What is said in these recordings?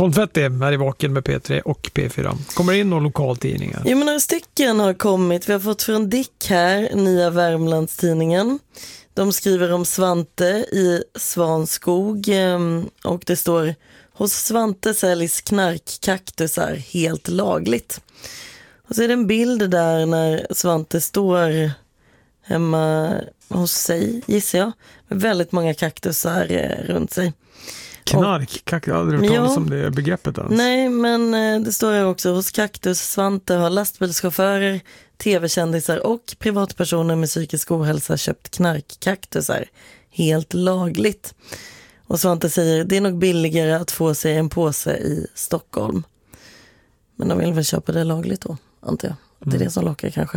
Konfetti här i Vaken med P3 och P4. Kommer in några lokaltidningar? Jo, men några stycken har kommit. Vi har fått från Dick här, Nya Värmlandstidningen. De skriver om Svante i Svanskog och det står: hos Svante säljs knarkkaktusar helt lagligt. Och så är det en bild där när Svante står hemma hos sig, gissar jag, med väldigt många kaktusar runt sig. Knarkkaktus, jag har aldrig hört talas om det begreppet ens. Nej, men det står här också: hos Kaktus Svante har lastbilschaufförer, tv-kändisar och privatpersoner med psykisk ohälsa köpt knarkkaktusar helt lagligt. Och Svante säger: det är nog billigare att få sig en påse i Stockholm. Men de vill väl köpa det lagligt då, antar jag. Det är det som lockar kanske.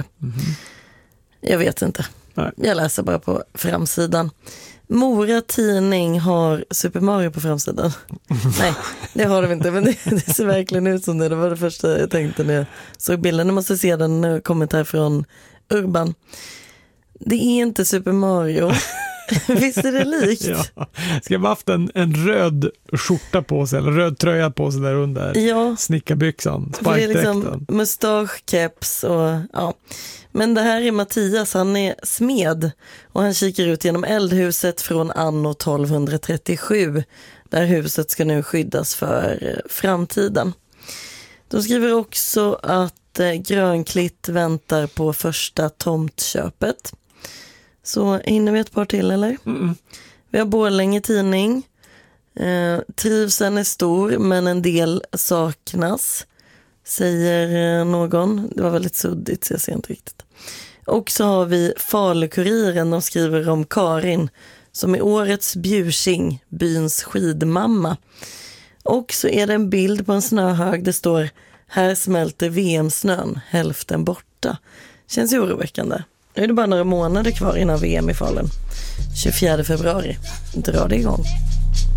Jag vet inte. Nej. Jag läser bara på framsidan. Mora tidning har Super Mario på framsidan. Nej, det har de inte, men det ser verkligen ut som det. Det var det första jag tänkte när jag såg bilden. Jag måste se den kommentar från Urban. Det är inte Super Mario. Visst är det likt? Ja. Ska man haft en röd skjorta på sig, eller röd tröja på sig där under? Ja. Snickarbyxan, För det är liksom mustasch, keps och ja. Men det här är Mattias, han är smed och han kikar ut genom eldhuset från anno 1237 där huset ska nu skyddas för framtiden. De skriver också att Grönklitt väntar på första tomtköpet. Så hinner vi ett par till, eller? Vi har Borlänge tidning. Trivseln är stor, men en del saknas, säger någon. Det var väldigt suddigt, så jag ser inte riktigt. Och så har vi Falukuriren. De skriver om Karin som är årets Bjursing, byns skidmamma. Och så är det en bild på en snöhög. Det står: här smälter VM-snön, hälften borta. Känns ju oroväckande. Nu är det bara några månader kvar innan VM i Falun. 24 februari. Drar det igång.